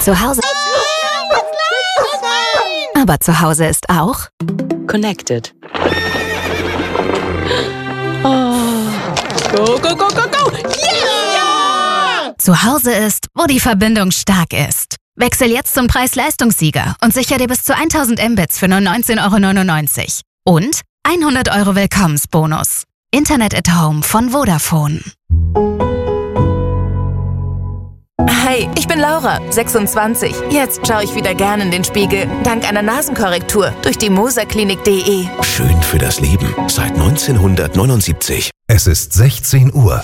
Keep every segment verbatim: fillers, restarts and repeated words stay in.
Zu Hause. Aber zu Hause ist auch Connected. Oh. Go, go, go, go, go! Yeah! Zu Hause ist, wo die Verbindung stark ist. Wechsel jetzt zum Preis-Leistungssieger und sicher dir bis zu tausend Mbits für nur neunzehn Euro neunundneunzig. Und hundert Euro Willkommensbonus. Internet at Home von Vodafone. Hi, ich bin Laura, sechsundzwanzig. Jetzt schaue ich wieder gern in den Spiegel, dank einer Nasenkorrektur durch die moserklinik punkt de. Schön für das Leben seit neunzehnhundertneunundsiebzig. Es ist sechzehn Uhr.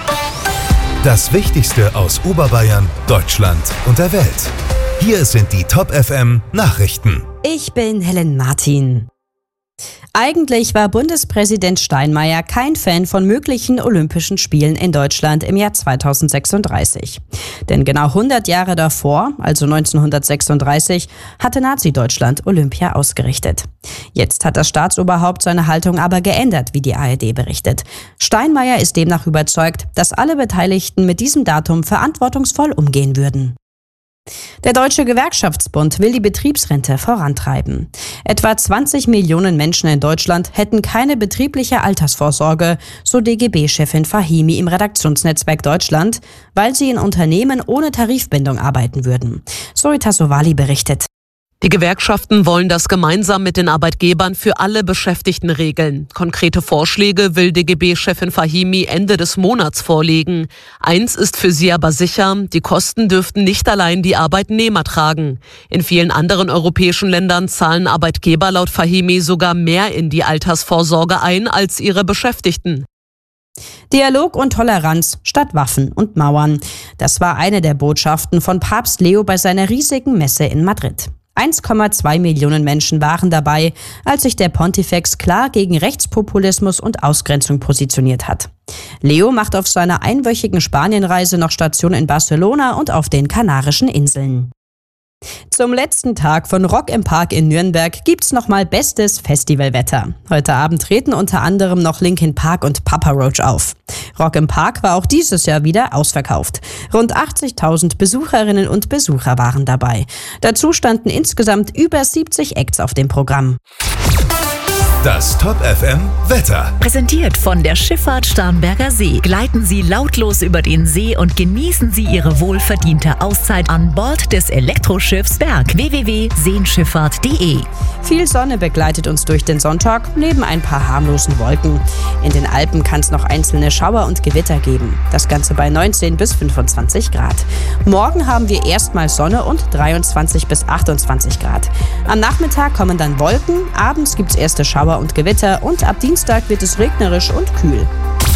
Das Wichtigste aus Oberbayern, Deutschland und der Welt. Hier sind die Top F M Nachrichten. Ich bin Helen Martin. Eigentlich war Bundespräsident Steinmeier kein Fan von möglichen Olympischen Spielen in Deutschland im Jahr zweitausendsechsunddreißig. Denn genau hundert Jahre davor, also neunzehnhundertsechsunddreißig, hatte Nazi-Deutschland Olympia ausgerichtet. Jetzt hat das Staatsoberhaupt seine Haltung aber geändert, wie die A R D berichtet. Steinmeier ist demnach überzeugt, dass alle Beteiligten mit diesem Datum verantwortungsvoll umgehen würden. Der Deutsche Gewerkschaftsbund will die Betriebsrente vorantreiben. Etwa zwanzig Millionen Menschen in Deutschland hätten keine betriebliche Altersvorsorge, so D G B-Chefin Fahimi im Redaktionsnetzwerk Deutschland, weil sie in Unternehmen ohne Tarifbindung arbeiten würden. Zoe Tassovali berichtet. Die Gewerkschaften wollen das gemeinsam mit den Arbeitgebern für alle Beschäftigten regeln. Konkrete Vorschläge will D G B-Chefin Fahimi Ende des Monats vorlegen. Eins ist für sie aber sicher, die Kosten dürften nicht allein die Arbeitnehmer tragen. In vielen anderen europäischen Ländern zahlen Arbeitgeber laut Fahimi sogar mehr in die Altersvorsorge ein als ihre Beschäftigten. Dialog und Toleranz statt Waffen und Mauern. Das war eine der Botschaften von Papst Leo bei seiner riesigen Messe in Madrid. eins Komma zwei Millionen Menschen waren dabei, als sich der Pontifex klar gegen Rechtspopulismus und Ausgrenzung positioniert hat. Leo macht auf seiner einwöchigen Spanienreise noch Station in Barcelona und auf den Kanarischen Inseln. Zum letzten Tag von Rock im Park in Nürnberg gibt's nochmal bestes Festivalwetter. Heute Abend treten unter anderem noch Linkin Park und Papa Roach auf. Rock im Park war auch dieses Jahr wieder ausverkauft. Rund achtzigtausend Besucherinnen und Besucher waren dabei. Dazu standen insgesamt über siebzig Acts auf dem Programm. Das Top F M Wetter. Präsentiert von der Schifffahrt Starnberger See. Gleiten Sie lautlos über den See und genießen Sie Ihre wohlverdiente Auszeit an Bord des Elektroschiffs Berg. w w w punkt seenschifffahrt punkt de. Viel Sonne begleitet uns durch den Sonntag, neben ein paar harmlosen Wolken. In den Alpen kann es noch einzelne Schauer und Gewitter geben. Das Ganze bei neunzehn bis fünfundzwanzig Grad. Morgen haben wir erstmal Sonne und dreiundzwanzig bis achtundzwanzig Grad. Am Nachmittag kommen dann Wolken, abends gibt es erste Schauer und Gewitter und ab Dienstag wird es regnerisch und kühl.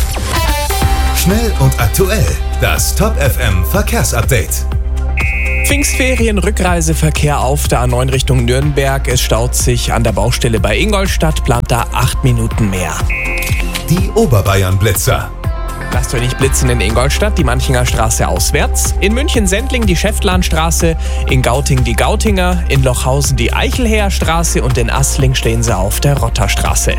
Schnell und aktuell. Das Top F M Verkehrsupdate. Pfingstferien, Rückreiseverkehr auf der A neun Richtung Nürnberg. Es staut sich an der Baustelle bei Ingolstadt, plant da acht Minuten mehr. Die Oberbayern-Blitzer. Lasst euch nicht blitzen in Ingolstadt, die Manchinger Straße auswärts. In München-Sendling die Schäftlarnstraße, in Gauting die Gautinger, in Lochhausen die Eichelheer Straße und in Assling stehen sie auf der Rotterstraße.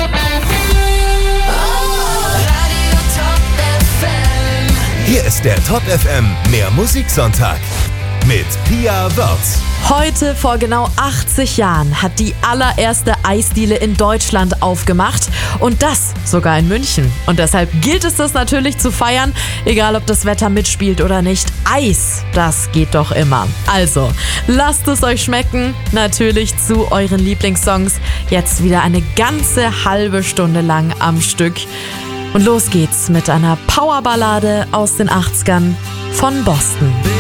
Hier ist der Top F M Mehr Musiksonntag mit Pia Wörz. Heute vor genau achtzig Jahren hat die allererste Eisdiele in Deutschland aufgemacht und das sogar in München. Und deshalb gilt es das natürlich zu feiern, egal ob das Wetter mitspielt oder nicht. Eis, das geht doch immer. Also, lasst es euch schmecken, natürlich zu euren Lieblingssongs. Jetzt wieder eine ganze halbe Stunde lang am Stück. Und los geht's mit einer Powerballade aus den achtzigern von Boston.